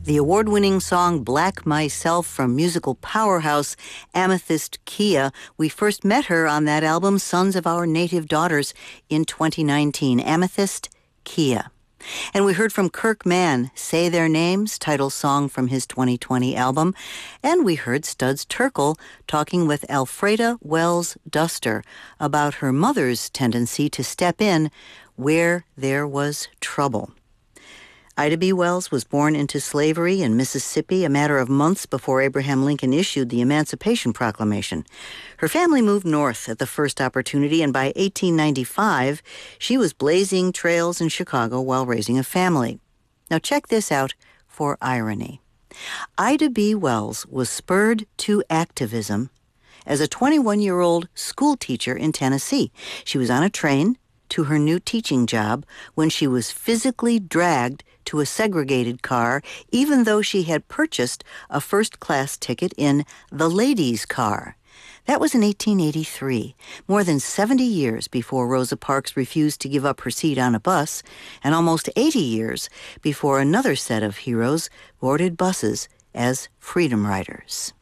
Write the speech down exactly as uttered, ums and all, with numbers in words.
The award-winning song Black Myself from musical powerhouse Amethyst Kia. We first met her on that album, Sons of Our Native Daughters, in twenty nineteen. Amethyst Kia. And we heard from Kirk Mann, Say Their Names, title song from his twenty twenty album. And we heard Studs Terkel talking with Alfreda Wells Duster about her mother's tendency to step in where there was trouble. Ida B. Wells was born into slavery in Mississippi a matter of months before Abraham Lincoln issued the Emancipation Proclamation. Her family moved north at the first opportunity, and by eighteen ninety-five, she was blazing trails in Chicago while raising a family. Now check this out for irony. Ida B. Wells was spurred to activism as a twenty-one-year-old school teacher in Tennessee. She was on a train to her new teaching job when she was physically dragged to a segregated car, even though she had purchased a first-class ticket in the ladies' car. That was in eighteen eighty-three, more than seventy years before Rosa Parks refused to give up her seat on a bus, and almost eighty years before another set of heroes boarded buses as freedom riders.